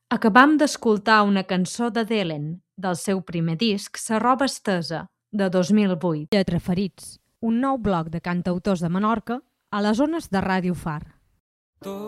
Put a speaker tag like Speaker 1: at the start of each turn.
Speaker 1: Acabam d'escoltar una cançó de Delen, del seu primer disc, Sa roba estesa, de 2008.
Speaker 2: Lletra Ferits, un nou bloc de cantautors de Menorca a les ones de Ràdio Far.